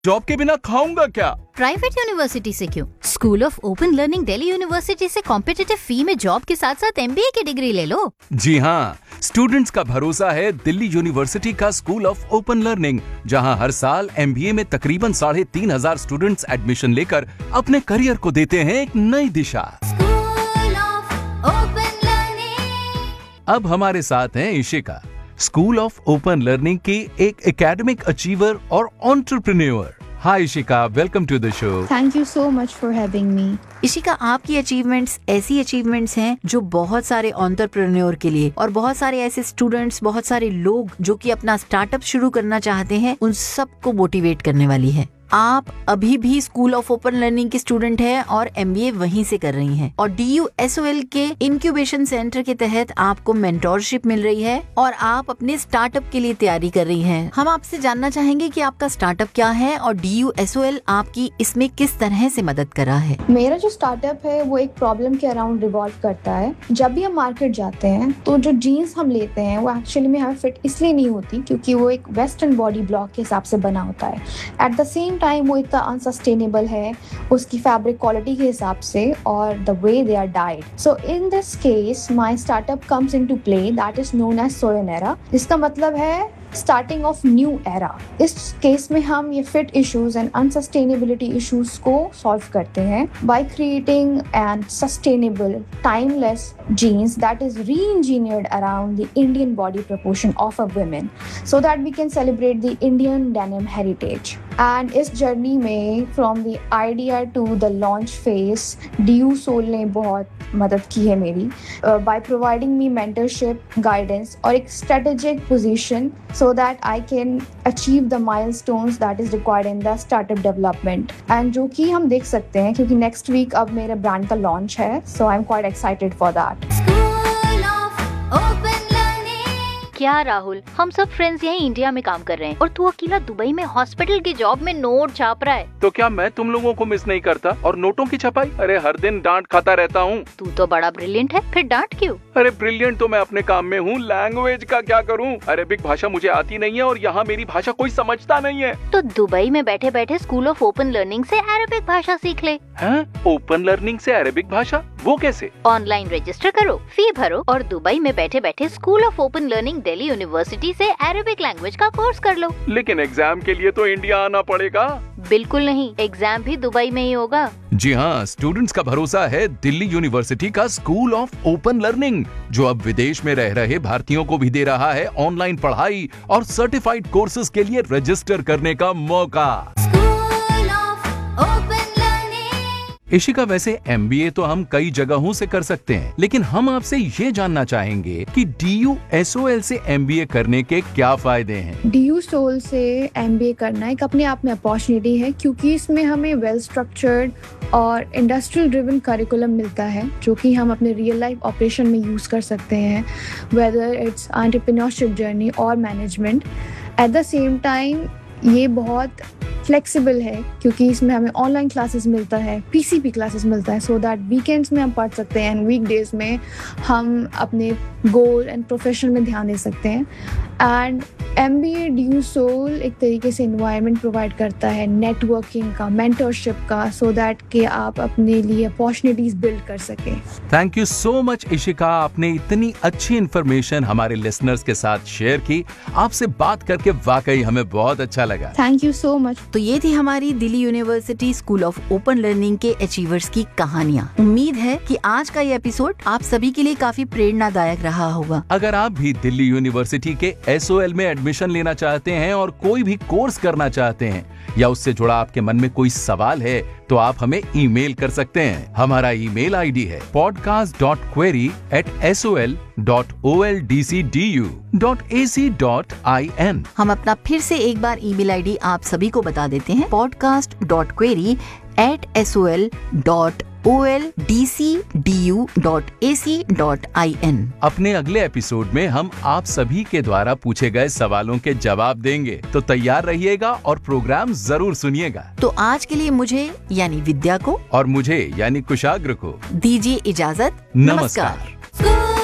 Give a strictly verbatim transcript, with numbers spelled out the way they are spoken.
Job के बिना खाऊंगा क्या? प्राइवेट यूनिवर्सिटी से क्यों? School of open learning Delhi university से कॉम्पिटिटिव फी में जॉब के साथ साथ एमबीए की डिग्री ले लो। जी हाँ, स्टूडेंट्स का भरोसा है दिल्ली यूनिवर्सिटी का स्कूल ऑफ ओपन लर्निंग, जहां हर साल एमबीए में तकरीबन साढ़े तीन हजार स्टूडेंट्स एडमिशन लेकर अपने करियर को देते हैं एक नई दिशा। School of open learning. अब हमारे साथ हैं Ishika, school of open learning की एक एकेडमिक अचीवर और entrepreneur. Hi Ishika, welcome to the show. Thank you so much for having me. Ishika, आपकी अचीवमेंट्स ऐसी अचीवमेंट्स हैं जो बहुत सारे एंटरप्रेन्योर के लिए और बहुत सारे ऐसे स्टूडेंट्स, बहुत सारे लोग जो कि अपना स्टार्टअप शुरू करना चाहते हैं, उन सबको मोटिवेट करने वाली है। आप अभी भी स्कूल ऑफ ओपन लर्निंग के स्टूडेंट हैं और एमबीए वहीं से कर रही हैं और डीयू एसओएल के इंक्यूबेशन सेंटर के तहत आपको मेंटोरशिप मिल रही है और आप अपने स्टार्टअप के लिए तैयारी कर रही हैं। हम आपसे जानना चाहेंगे कि आपका स्टार्टअप क्या है और डीयू एसओएल आपकी इसमें किस तरह से मदद कर रहा है। मेरा जो स्टार्टअप है वो एक प्रॉब्लम के अराउंड रिवॉल्व करता है। जब भी हम मार्केट जाते हैं तो जो जीन्स हम लेते हैं वो एक्चुअली में हमें फिट इसलिए नहीं होती क्योंकि वो एक वेस्टर्न बॉडी ब्लॉक के हिसाब से बना होता है। एट द सेम टाइम वो इतना अनसस्टेनेबल है उसकी फैब्रिक क्वालिटी के हिसाब से और the way they are died. So in this case my startup comes into play, that is known as सोयनेरा। इसका मतलब है स्टार्टिंग ऑफ न्यू एरा। इस केस में हम ये फिट इश्यूज एंड अनसस्टेनेबिलिटी इश्यूज को सॉल्व करते हैं by creating and sustainable timeless genes that is री-इंजीनियर्ड around the Indian body proportion of a women so that we can celebrate the Indian denim heritage. And इस journey में from the idea to the launch phase DU soul ने बहुत मदद की है मेरी by providing me mentorship, guidance और एक strategic position so that I can achieve the milestones that is required in the startup development। and जो कि हम देख सकते हैं क्योंकि next week अब मेरे ब्रांड का लॉन्च है, so I'm quite excited for that। School of open learning. क्या राहुल, हम सब फ्रेंड्स यहीं इंडिया में काम कर रहे हैं और तू अकेला दुबई में हॉस्पिटल की जॉब में नोट छाप रहा है। तो क्या मैं तुम लोगों को मिस नहीं करता? और नोटों की छपाई, अरे हर दिन डांट खाता रहता हूँ। तू तो बड़ा ब्रिलियंट है, फिर डांट क्यों? अरे ब्रिलियंट तो मैं अपने काम में हूँ, लैंग्वेज का क्या करूँ? अरेबिक भाषा मुझे आती नहीं है और यहाँ मेरी भाषा कोई समझता नहीं है। तो दुबई में बैठे बैठे स्कूल ऑफ ओपन लर्निंग से अरेबिक भाषा सीख ले। हैं? ओपन लर्निंग से अरेबिक भाषा, वो कैसे? ऑनलाइन रजिस्टर करो, फी भरो और दुबई में बैठे बैठे school of open learning Delhi university से अरेबिक लैंग्वेज का कोर्स कर लो। लेकिन एग्जाम के लिए तो इंडिया आना पड़ेगा। बिल्कुल नहीं, एग्जाम भी दुबई में ही होगा। जी हाँ, स्टूडेंट्स का भरोसा है दिल्ली यूनिवर्सिटी का स्कूल ऑफ ओपन लर्निंग, जो अब विदेश में रह रहे भारतीयों को भी दे रहा है ऑनलाइन पढ़ाई और सर्टिफाइड कोर्सेज के लिए रजिस्टर करने का मौका। School of open learning. Ishika, वैसे एमबीए तो हम कई जगहों से कर सकते हैं, लेकिन हम आपसे ये जानना चाहेंगे कि डीयू एसओएल से एमबीए करने के क्या फायदे हैं? डीयू सोल से एमबीए करना एक अपने आप में अपॉर्चुनिटी है क्योंकि इसमें हमें वेल स्ट्रक्चर्ड और इंडस्ट्रियल ड्रिवन करिकुलम मिलता है जो कि हम अपने रियल लाइफ ऑपरेशन में यूज कर सकते हैं, वेदर इट्स एंटरप्रेन्योरशिप जर्नी और management. At the same time ये बहुत फ्लेक्सिबल है क्योंकि इसमें हमें ऑनलाइन क्लासेस मिलता है, पीसीपी क्लासेस मिलता है, सो दैट वीकेंड्स में हम पढ़ सकते हैं एंड वीकडेज में हम अपने गोल एंड प्रोफेशन में ध्यान दे सकते हैं। एंड एमबीए डीयू सोल एक तरीके से एनवायरनमेंट प्रोवाइड करता है नेटवर्किंग का, मेंटरशिप का, सो दैट कि आप अपने लिए अपॉर्चुनिटीज बिल्ड कर सकें। Thank you so much Ishika, आपने इतनी अच्छी इन्फॉर्मेशन हमारे लिसनर्स के साथ शेयर की। आपसे बात करके वाकई हमें बहुत अच्छा लगा। Thank you so much. तो ये थी हमारी Delhi university school of open learning के अचीवर्स की कहानियाँ। उम्मीद है कि आज का ये एपिसोड आप सभी के लिए काफी प्रेरणादायक रहा होगा। अगर आप भी दिल्ली यूनिवर्सिटी के एसओएल में एडमिशन लेना चाहते हैं और कोई भी कोर्स करना चाहते हैं या उससे जुड़ा आपके मन में कोई सवाल है तो आप हमें ईमेल कर सकते हैं। हमारा ईमेल आईडी है podcast dot query eight S O L dot O L D C D U dot A C dot I N. हम अपना फिर से एक बार ईमेल आईडी आप सभी को बता देते हैं, podcast dot query eight S O L dot O L D C D U dot A C dot I N. अपने अगले एपिसोड में हम आप सभी के द्वारा पूछे गए सवालों के जवाब देंगे, तो तैयार रहिएगा और प्रोग्राम जरूर सुनिएगा। तो आज के लिए मुझे यानी विद्या को और मुझे यानी कुशाग्र को दीजिए इजाजत। नमस्कार।